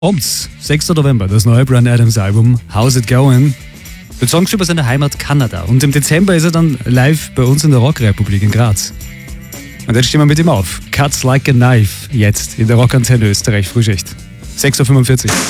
Abends, 6. November, das neue Bryan Adams Album How's It Going? Mit Songs über seine Heimat Kanada. Und im Dezember ist er dann live bei uns in der Rockrepublik in Graz. Und jetzt stehen wir mit ihm auf. Cuts Like a Knife, jetzt in der Rockantenne Österreich Frühschicht. 6.45 Uhr.